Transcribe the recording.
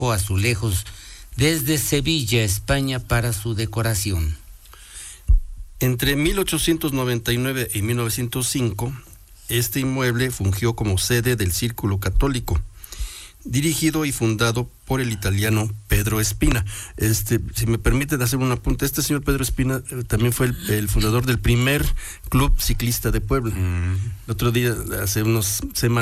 o azulejos desde Sevilla, España, para su decoración. Entre 1899 y 1905, este inmueble fungió como sede del Círculo Católico, dirigido y fundado por el italiano Pedro Espina. Si me permiten hacer un apunte, este señor Pedro Espina también fue el fundador del primer club ciclista de Puebla. El otro día, hace unas semanas,